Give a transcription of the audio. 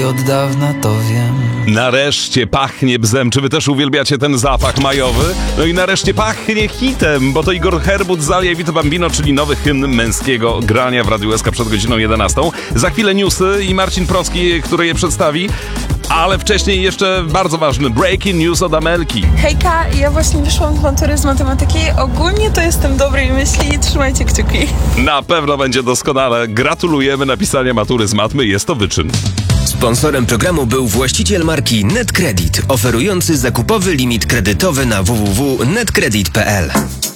Od dawna to wiem. Nareszcie pachnie bzem. Czy wy też uwielbiacie ten zapach majowy? No i nareszcie pachnie hitem, bo to Igor Herbut, Zalia i Vito Bambino, czyli nowy hymn męskiego grania w Radiu SK przed godziną 11. Za chwilę newsy i Marcin Procki, który je przedstawi. Ale wcześniej jeszcze bardzo ważny breaking news od Amelki. Hejka, ja właśnie wyszłam z matury z matematyki. Ogólnie to jestem dobrej myśli i trzymajcie kciuki. Na pewno będzie doskonale. Gratulujemy napisania matury z matmy, jest to wyczyn. Sponsorem programu był właściciel marki NetCredit, oferujący zakupowy limit kredytowy na www.netcredit.pl.